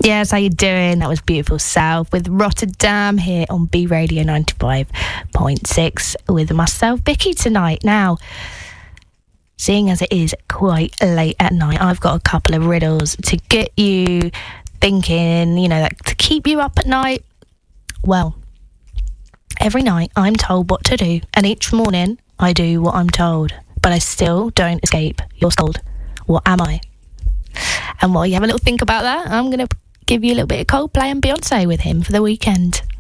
Yes, how you doing? That was Beautiful South with Rotterdam here on B Radio 95.6 with myself, Vicky, tonight. Now, seeing as it is quite late at night, I've got a couple of riddles to get you thinking, to keep you up at night. Well, every night I'm told what to do, and each morning I do what I'm told, but I still don't escape your scold. What am I? And while you have a little think about that, I'm going to give you a little bit of Coldplay and Beyonce with Him for the Weekend.